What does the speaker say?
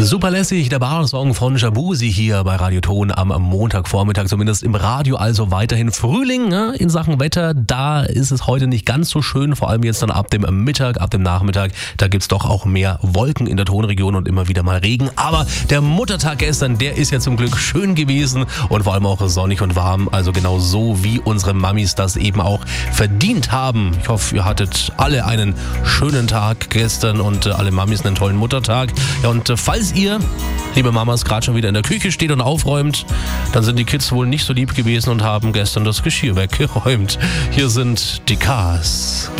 Super lässig, der Bar-Song von Jabusi hier bei Radio Ton am Montagvormittag, zumindest im Radio, also weiterhin Frühling, ne? In Sachen Wetter, da ist es heute nicht ganz so schön, vor allem jetzt dann ab dem Mittag, ab dem Nachmittag, da gibt's doch auch mehr Wolken in der Tonregion und immer wieder mal Regen, aber der Muttertag gestern, der ist ja zum Glück schön gewesen und vor allem auch sonnig und warm, also genau so, wie unsere Mamis das eben auch verdient haben. Ich hoffe, ihr hattet alle einen schönen Tag gestern und alle Mamis einen tollen Muttertag. Ja, und falls ihr, liebe Mamas, gerade schon wieder in der Küche steht und aufräumt, dann sind die Kids wohl nicht so lieb gewesen und haben gestern das Geschirr weggeräumt. Hier sind die Cars.